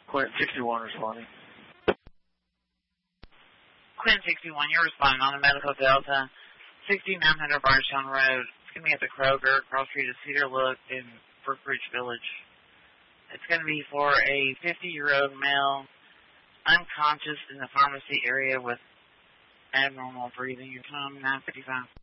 Quint 61 responding. Quint 61, you're responding on the Medical Delta, 6900 Barstown Road. It's going to be at the Kroger, across street of Cedar Look in Brookridge Village. It's going to be for a 50-year-old male, unconscious in the pharmacy area with abnormal breathing. Your time, 9:55.